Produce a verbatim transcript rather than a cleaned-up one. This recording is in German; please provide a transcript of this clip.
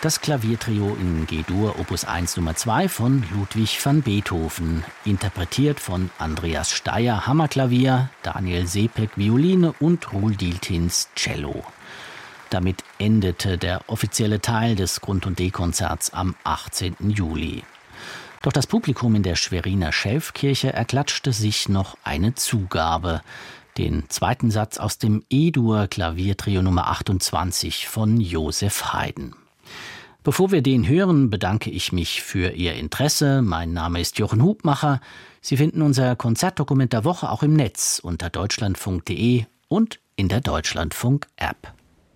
Das Klaviertrio in G-Dur Opus eins Nummer zwei von Ludwig van Beethoven, interpretiert von Andreas Steyer Hammerklavier, Daniel Sepek Violine und Roel Dieltins Cello. Damit endete der offizielle Teil des Grund- und D-Konzerts am achtzehnten Juli. Doch das Publikum in der Schweriner Schelfkirche erklatschte sich noch eine Zugabe, den zweiten Satz aus dem E-Dur Klaviertrio Nummer achtundzwanzig von Joseph Haydn. Bevor wir den hören, bedanke ich mich für Ihr Interesse. Mein Name ist Jochen Hubmacher. Sie finden unser Konzertdokument der Woche auch im Netz unter deutschlandfunk punkt de und in der Deutschlandfunk-App.